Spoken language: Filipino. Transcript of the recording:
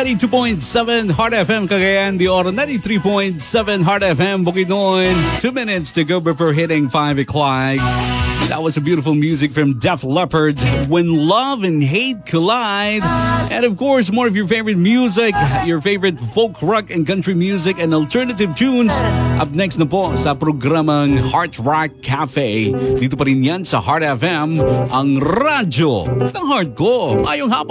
92.7 Heart FM Cagayan de Oro, 93.7 Heart FM Bukidnon. 2 minutes to go before hitting 5 o'clock. That was a beautiful music from Def Leppard, When Love and Hate Collide. And of course, more of your favorite music, your favorite folk, rock, and country music and alternative tunes. Up next na po sa programang Heart Rock Cafe. Dito pa rin yan sa Heart FM, ang radyo ng heart ko. Ayong hapon.